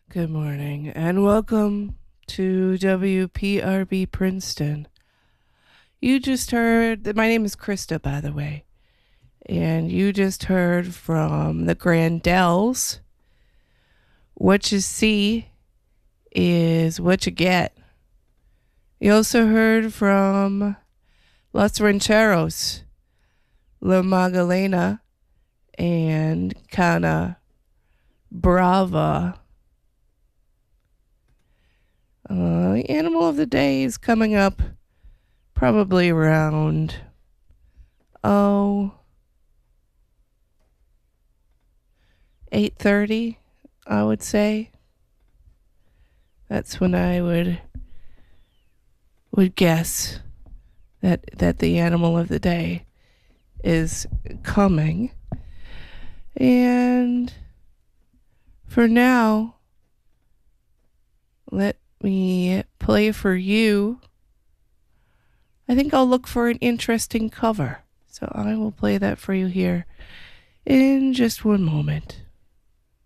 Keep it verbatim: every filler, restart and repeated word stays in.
Good morning and welcome to W P R B Princeton. You just heard, my name is Krista, by the way, and you just heard from the Grandells. What you see is what you get. You also heard from Los Rancheros, La Magdalena, and Cana Brava. Uh, the animal of the day is coming up probably around, oh, eight thirty, I would say. That's when I would would guess that that the animal of the day is coming. And for now, let me play for you. I think I'll look for an interesting cover. So I will play that for you here in just one moment.